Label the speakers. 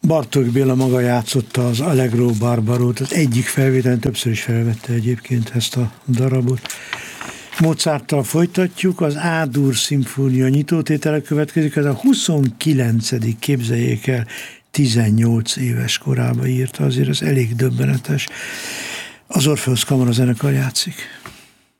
Speaker 1: Bartók Béla maga játszotta az Allegro Barbarót, az egyik felvételen többször is felvette egyébként ezt a darabot. Mozarttal folytatjuk, az A-dur szimfónia nyitótétele következik, ez a 29. képzeljék el, 18 éves korában írta, azért ez elég döbbenetes. Az Orpheus Kamara zenekar játszik.